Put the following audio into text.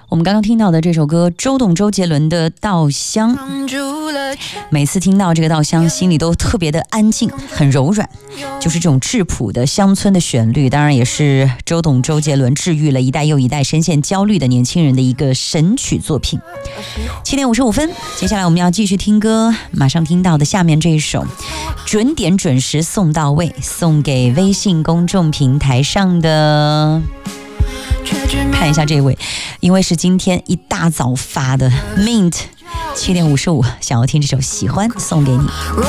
我们刚刚听到的这首歌，周杰伦的《稻香》，每次听到这个稻香，心里都特别的安静，很柔软，就是这种质朴的乡村的旋律，当然也是周杰伦治愈了一代又一代深陷焦虑的年轻人的一个神曲作品。7点55分，接下来我们要继续听歌，马上听到的下面这一首，准点准时送到位，送给微信公众平台上的。看一下这位，因为是今天一大早发的 Mint， 7点55，想要听这首《喜欢》送给你。